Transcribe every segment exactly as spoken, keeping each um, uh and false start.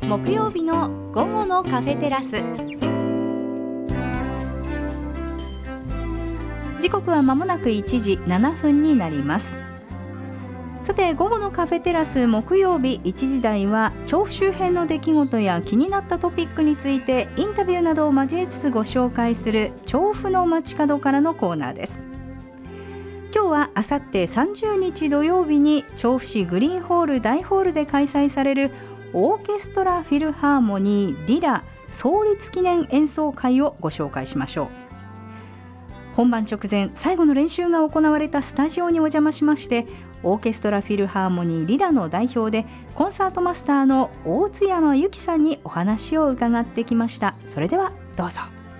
木曜日の午後のカフェテラス。時刻は間もなくいちじななふんになります。さて、午後のカフェテラス木曜日いちじ台は調布周辺の出来事や気になったトピックについてインタビューなどを交えつつご紹介する調布の街角からのコーナーです。今日はあさってさんじゅうにち土曜日に調布市グリーンホール大ホールで開催されるオーケストラフィルハーモニーリラ創立記念演奏会をご紹介しましょう。本番直前、最後の練習が行われたスタジオにお邪魔しまして、オーケストラフィルハーモニーリラの代表でコンサートマスターの大津山由紀さんにお話を伺ってきました。それではどうぞ。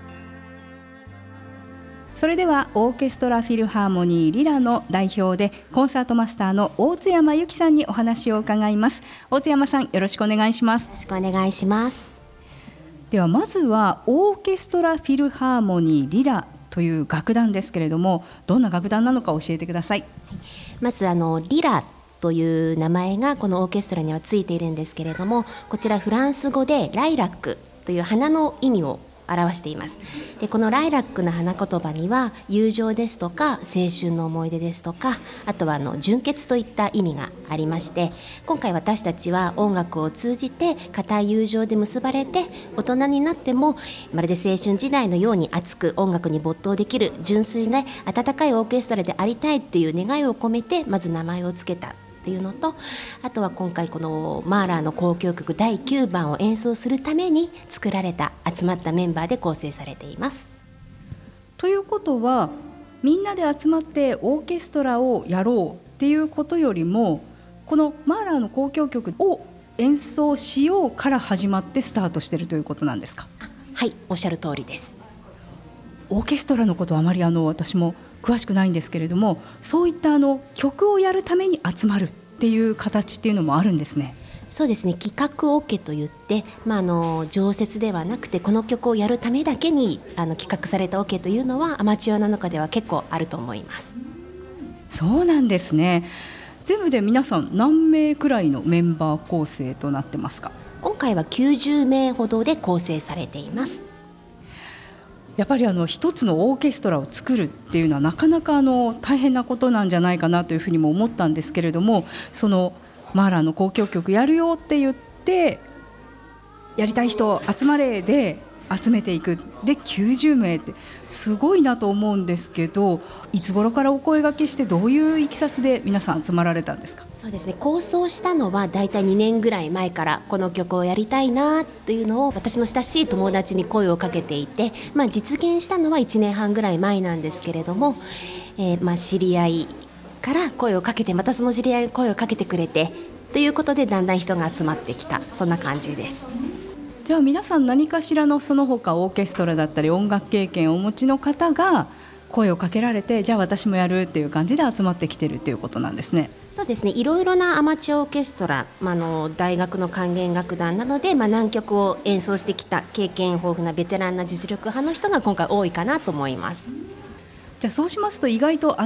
それではオーケストラフィルハーモニーリラの代表でコンサートマスターの大津山由紀さんにお話を伺います。大津山さん、よろしくお願いします。 よろしくお願いします。 ではまずはオーケストラフィルハーモニーリラという楽団ですけれども、どんな楽団なのか教えてください。はい、 まずあのリラという名前がこのオーケストラにはついているんですけれども、こちらフランス語でライラックという花の意味を表しています。でこのライラックの花言葉には友情ですとか青春の思い出ですとか、あとはあの純潔といった意味がありまして、今回私たちは音楽を通じて固い友情で結ばれて、大人になってもまるで青春時代のように熱く音楽に没頭できる純粋な温かいオーケストラでありたいっていう願いを込めてまず名前をつけたっていうのと、あとは今回このマーラーの交響曲だいきゅうばんを演奏するために作られた集まったメンバーで構成されています。 ということは、みんなで集まってオーケストラをやろうっていうことよりも、このマーラーの交響曲を演奏しようから始まってスタートしているということなんですか？ はい、おっしゃる通りです。 オーケストラのことはあまりあの私も詳しくないんですけれども、そういったあの曲をやるために集まるっていう形っていうのもあるんですね。 そうですね、企画オケといって、まあ、あの常設ではなくてこの曲をやるためだけにあの企画されたオケというのはアマチュアの中では結構あると思います。 そうなんですね。全部で皆さん何名くらいのメンバー構成となってますか？ 今回はきゅうじゅうめいほどで構成されています。 やっぱりあの一つのオーケストラを作るっていうのはなかなかあの大変なことなんじゃないかなというふうにも思ったんですけれども、そのマーラーの交響曲やるよって言ってやりたい人集まれで集めていくできゅうじゅうめいってすごいなと思うんですけど、いつ頃からお声掛けしてどういういきさつで皆さん集まられたんですか？ そうですね、構想したのはだいたいにねんぐらい前からこの曲をやりたいなというのを私の親しい友達に声をかけていて、まあ、実現したのはいちねんはんぐらい前なんですけれども、えーまあ、知り合いから声をかけて、またその知り合いが声をかけてくれてということでだんだん人が集まってきた、そんな感じです。 じゃあ皆さん何かしらのその他オーケストラだったり音楽経験をお持ちの方が声をかけられて、じゃあ私もやるっていう感じで集まってきてるっていうことなんですね。 そうですね、いろいろなアマチュアオーケストラ、まあ、あの大学の管弦楽団なので、まあ、何曲を演奏してきた経験豊富なベテランな実力派の人が今回多いかなと思います。 じゃあそうしますと意外と